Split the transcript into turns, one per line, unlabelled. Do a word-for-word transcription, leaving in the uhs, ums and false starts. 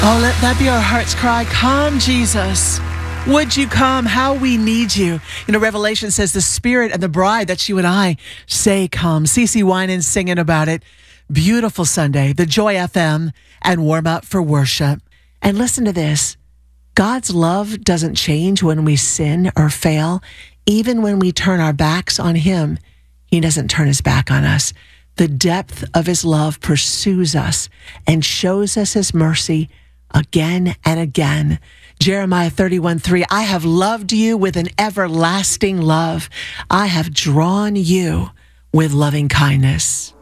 Oh, let that be our heart's cry. Come, Jesus. Would you come? How we need you. You know, Revelation says the Spirit and the bride, that's you and I, say come. CeCe Winans singing about it. Beautiful Sunday, the Joy F M, and warm up for worship. And listen to this. God's love doesn't change when we sin or fail. Even when we turn our backs on him, he doesn't turn his back on us. The depth of his love pursues us and shows us his mercy again and again. Jeremiah thirty-one three, I have loved you with an everlasting love. I have drawn you with loving kindness.